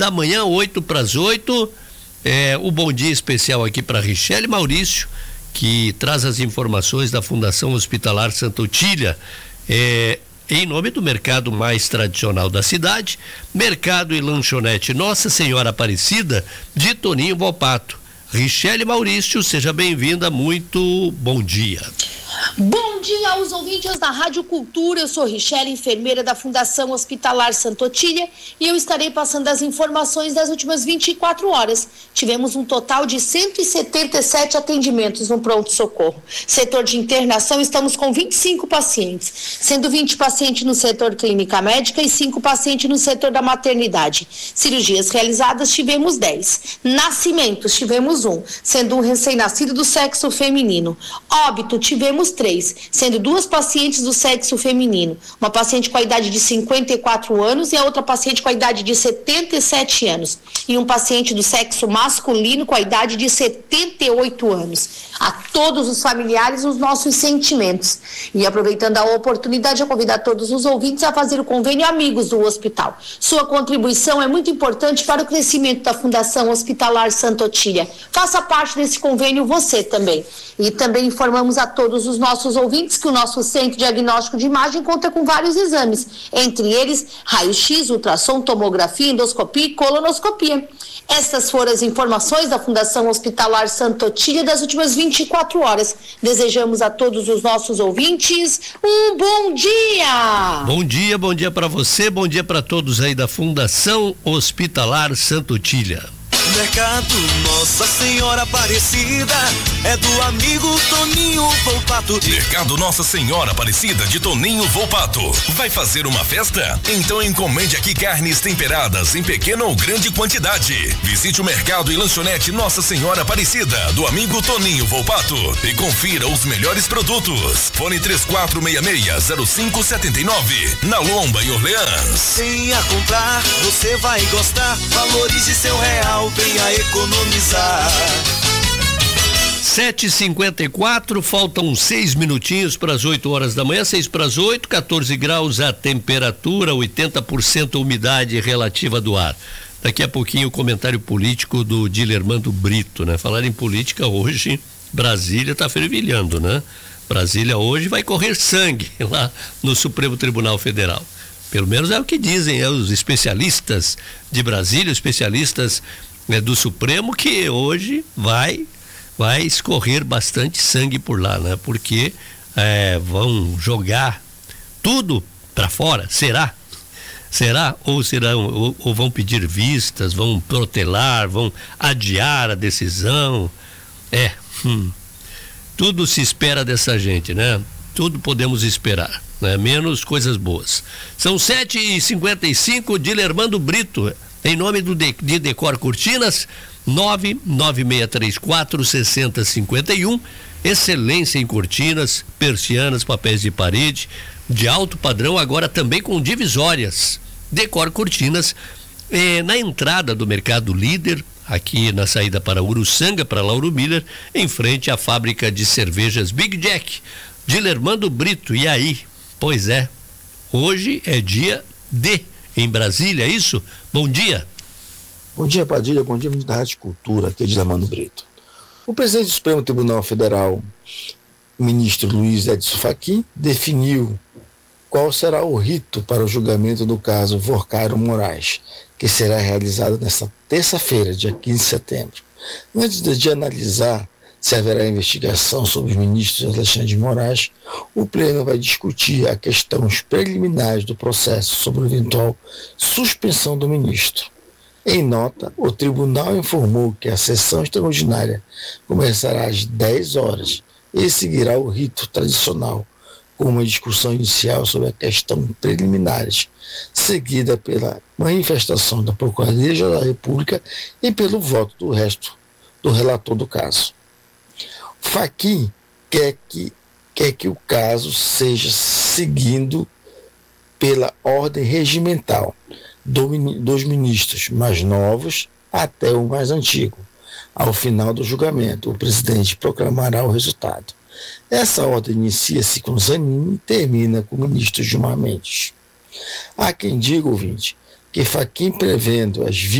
da manhã, 7:08. O bom dia especial aqui para Richelle Maurício, que traz as informações da Fundação Hospitalar Santa Otília, em nome do mercado mais tradicional da cidade, Mercado e Lanchonete Nossa Senhora Aparecida, de Toninho Volpato. Richelle Maurício, seja bem-vinda, muito bom dia. Bom dia aos ouvintes da Rádio Cultura, eu sou Richelle, enfermeira da Fundação Hospitalar Santa Otília, e eu estarei passando as informações das últimas 24 horas. Tivemos um total de 177 atendimentos no pronto-socorro. Setor de internação, estamos com 25 pacientes, sendo 20 pacientes no setor clínica médica e 5 pacientes no setor da maternidade. Cirurgias realizadas, tivemos 10. Nascimentos, tivemos 1, sendo um recém-nascido do sexo feminino. Óbito, tivemos 3, sendo 2 pacientes do sexo feminino. Uma paciente com a idade de 54 anos e a outra paciente com a idade de 77 anos. E um paciente do sexo masculino com a idade de 78 anos. A todos os familiares, os nossos sentimentos. E aproveitando a oportunidade, eu convido a todos os ouvintes a fazer o convênio Amigos do Hospital. Sua contribuição é muito importante para o crescimento da Fundação Hospitalar Santa Otília. Faça parte desse convênio você também. E também informamos a todos os nossos ouvintes que o nosso Centro Diagnóstico de Imagem conta com vários exames, entre eles raio-x, ultrassom, tomografia, endoscopia e colonoscopia. Essas foram as informações da Fundação Hospitalar Santa Otília das últimas 24 horas. Desejamos a todos os nossos ouvintes um bom dia! Bom dia para você, bom dia para todos aí da Fundação Hospitalar Santa Otília. Mercado Nossa Senhora Aparecida é do amigo Toninho Volpato. Mercado Nossa Senhora Aparecida de Toninho Volpato. Vai fazer uma festa? Então encomende aqui carnes temperadas em pequena ou grande quantidade. Visite o Mercado e Lanchonete Nossa Senhora Aparecida do amigo Toninho Volpato e confira os melhores produtos. Fone 3466-0579 na Lomba, em Orleans. Venha comprar, você vai gostar. Valorize seu real, venha economizar. 7h54, faltam 6 minutinhos para as 8 horas da manhã, 6:08, 14 graus a temperatura, 80% a umidade relativa do ar. Daqui a pouquinho o comentário político do Dilermando Brito, né? Falar em política hoje, Brasília está fervilhando, né? Brasília hoje vai correr sangue lá no Supremo Tribunal Federal. Pelo menos é o que dizem os especialistas de Brasília, especialistas do Supremo, que hoje vai escorrer bastante sangue por lá, né? Porque vão jogar tudo para fora, será? Ou vão pedir vistas, vão protelar, vão adiar a decisão? Tudo se espera dessa gente, né? Tudo podemos esperar, né? Menos coisas boas. São 7h55, Dilermando Brito, em nome de Decor Cortinas, 99634-6051, excelência em cortinas, persianas, papéis de parede, de alto padrão, agora também com divisórias. Decor Cortinas, na entrada do Mercado Líder, aqui na saída para Uruçanga, para Lauro Miller, em frente à fábrica de cervejas Big Jack. Dilermando Brito, e aí? Pois é, hoje é dia D em Brasília, é isso? Bom dia. Bom dia, Padilha, bom dia, da Rádio Cultura, aqui é Dilermando Brito. O presidente do Supremo Tribunal Federal, o ministro Luiz Edson Fachin, definiu qual será o rito para o julgamento do caso Worcaro Moraes, que será realizado nesta terça-feira, dia 15 de setembro. Antes de analisar se haverá investigação sobre os ministros Alexandre de Moraes, o Pleno vai discutir a questões preliminares do processo sobre a eventual suspensão do ministro. Em nota, o tribunal informou que a sessão extraordinária começará às 10 horas e seguirá o rito tradicional, com uma discussão inicial sobre a questão preliminares, seguida pela manifestação da Procuradoria-Geral da República e pelo voto do resto do relator do caso. Fachin quer que o caso seja seguindo pela ordem regimental dos ministros mais novos até o mais antigo. Ao final do julgamento, o presidente proclamará o resultado. Essa ordem inicia-se com Zanin e termina com o ministro Gilmar Mendes. Há quem diga, ouvinte, que Fachin, prevendo as